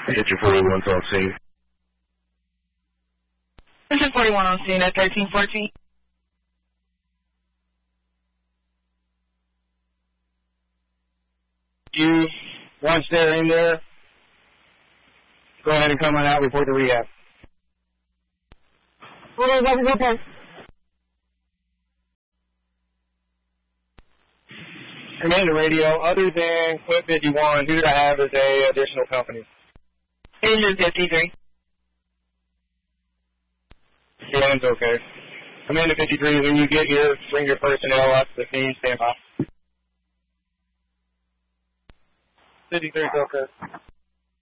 Hit your 41 on scene. This is 41 on scene at 1314. You, once they're in there, go ahead and come on out, report to rehab. Okay. Remain the radio. Other than Clip 51, who do I have as a additional company? Engine 53. Engine okay. Commander 53, when you get here, bring your personnel up to the scene, stand by. 53 is okay.